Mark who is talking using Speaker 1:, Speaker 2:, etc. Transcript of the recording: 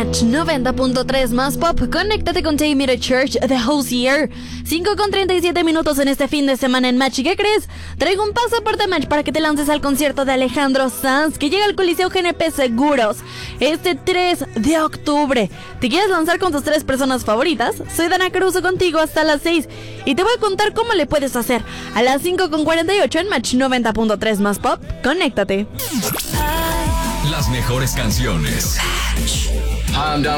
Speaker 1: Match 90.3 más pop. Conéctate con Take Me to Church The Hozier. 5:37 minutos en este fin de semana en Match. ¿Y qué crees? Traigo un pasaporte Match para que te lances al concierto de Alejandro Sanz, que llega al Coliseo GNP Seguros este 3 de octubre. ¿Te quieres lanzar con tus 3 personas favoritas? Soy Dana Caruso contigo hasta las 6 y te voy a contar cómo le puedes hacer. A las 5:48 en Match 90.3 más pop. Conéctate.
Speaker 2: Las mejores canciones.